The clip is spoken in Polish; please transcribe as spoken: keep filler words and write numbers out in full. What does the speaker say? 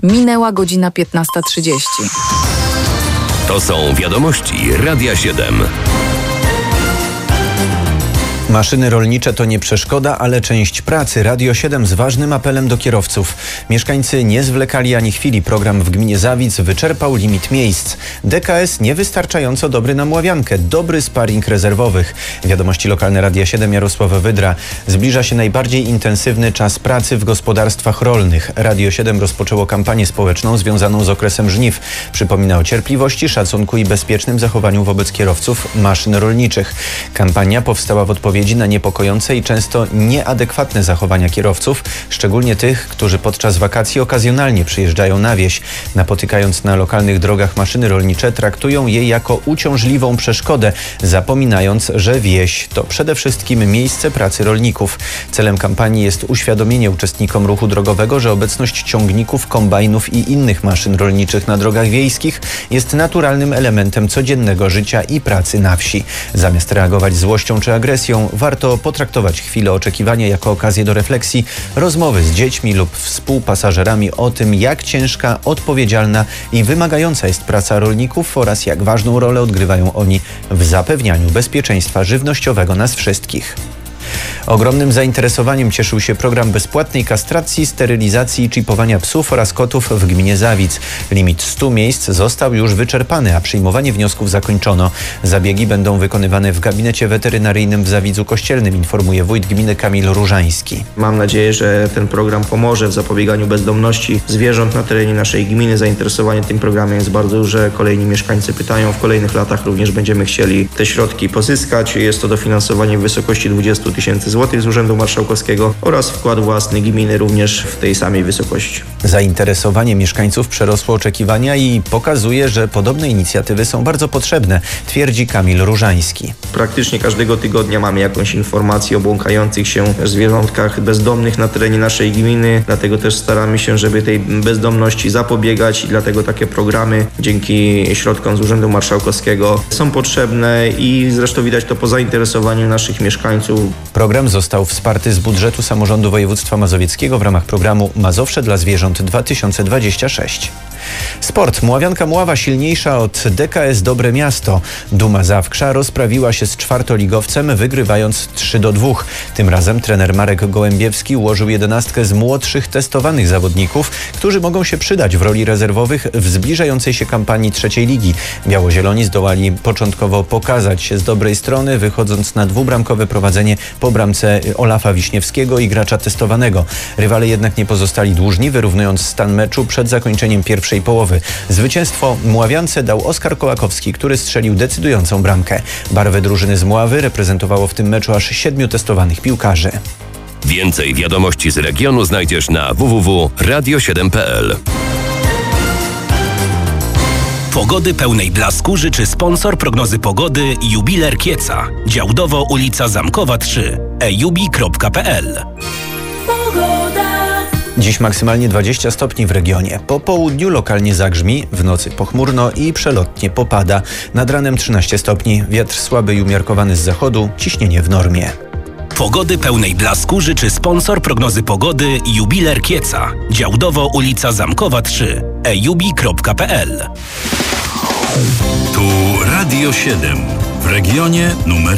Minęła godzina piętnasta trzydzieści. To są wiadomości Radia siedem. Maszyny rolnicze to nie przeszkoda, ale część pracy. Radio siedem z ważnym apelem do kierowców. Mieszkańcy nie zwlekali ani chwili. Program w gminie Zawidz wyczerpał limit miejsc. D K S niewystarczająco dobry na Mławiankę. Dobry sparing rezerwowych. Wiadomości lokalne Radia siedem, Jarosław Wydra. Zbliża się najbardziej intensywny czas pracy w gospodarstwach rolnych. Radio siedem rozpoczęło kampanię społeczną związaną z okresem żniw. Przypomina o cierpliwości, szacunku i bezpiecznym zachowaniu wobec kierowców maszyn rolniczych. Kampania powstała w odpowiedzi na niepokojące i często nieadekwatne zachowania kierowców, szczególnie tych, którzy podczas wakacji okazjonalnie przyjeżdżają na wieś. Napotykając na lokalnych drogach maszyny rolnicze, traktują je jako uciążliwą przeszkodę, zapominając, że wieś to przede wszystkim miejsce pracy rolników. Celem kampanii jest uświadomienie uczestnikom ruchu drogowego, że obecność ciągników, kombajnów i innych maszyn rolniczych na drogach wiejskich jest naturalnym elementem codziennego życia i pracy na wsi. Zamiast reagować złością czy agresją, warto potraktować chwilę oczekiwania jako okazję do refleksji, rozmowy z dziećmi lub współpasażerami o tym, jak ciężka, odpowiedzialna i wymagająca jest praca rolników oraz jak ważną rolę odgrywają oni w zapewnianiu bezpieczeństwa żywnościowego nas wszystkich. Ogromnym zainteresowaniem cieszył się program bezpłatnej kastracji, sterylizacji i czipowania psów oraz kotów w gminie Zawidz. Limit stu miejsc został już wyczerpany, a przyjmowanie wniosków zakończono. Zabiegi będą wykonywane w gabinecie weterynaryjnym w Zawidzu Kościelnym, informuje wójt gminy Kamil Różański. Mam nadzieję, że ten program pomoże w zapobieganiu bezdomności zwierząt na terenie naszej gminy. Zainteresowanie tym programem jest bardzo duże. Kolejni mieszkańcy pytają. W kolejnych latach również będziemy chcieli te środki pozyskać. Jest to dofinansowanie w wysokości dwadzieścia tysięcy złotych z Urzędu Marszałkowskiego oraz wkład własny gminy również w tej samej wysokości. Zainteresowanie mieszkańców przerosło oczekiwania i pokazuje, że podobne inicjatywy są bardzo potrzebne, twierdzi Kamil Różański. Praktycznie każdego tygodnia mamy jakąś informację o błąkających się zwierzątkach bezdomnych na terenie naszej gminy, dlatego też staramy się, żeby tej bezdomności zapobiegać i dlatego takie programy dzięki środkom z Urzędu Marszałkowskiego są potrzebne i zresztą widać to po zainteresowaniu naszych mieszkańców. Program został wsparty z budżetu samorządu województwa mazowieckiego w ramach programu Mazowsze dla zwierząt dwa tysiące dwadzieścia sześć. Sport. Mławianka Mława silniejsza od D K S Dobre Miasto. Duma Zawkrza rozprawiła się z czwartoligowcem, wygrywając trzy do dwóch. Tym razem trener Marek Gołębiewski ułożył jedenastkę z młodszych testowanych zawodników, którzy mogą się przydać w roli rezerwowych w zbliżającej się kampanii trzeciej ligi. Białozieloni zdołali początkowo pokazać się z dobrej strony, wychodząc na dwubramkowe prowadzenie po bramce Olafa Wiśniewskiego i gracza testowanego. Rywale jednak nie pozostali dłużni, wyrównując stan meczu przed zakończeniem pierwszej połowy. Zwycięstwo Mławiance dał Oskar Kołakowski, który strzelił decydującą bramkę. Barwę drużyny z Mławy reprezentowało w tym meczu aż siedmiu testowanych piłkarzy. Więcej wiadomości z regionu znajdziesz na w w w kropka radio siedem kropka p l. Pogody pełnej blasku życzy sponsor prognozy pogody Jubiler Kieca. Działdowo ulica Zamkowa trzy. e jubi kropka p l. Dziś maksymalnie dwadzieścia stopni w regionie. Po południu lokalnie zagrzmi, w nocy pochmurno i przelotnie popada. Nad ranem trzynaście stopni, wiatr słaby i umiarkowany z zachodu, ciśnienie w normie. Pogody pełnej blasku życzy sponsor prognozy pogody Jubiler Kieca. Działdowo ulica Zamkowa trzy. e jubi kropka p l. Tu Radio siedem. W regionie numer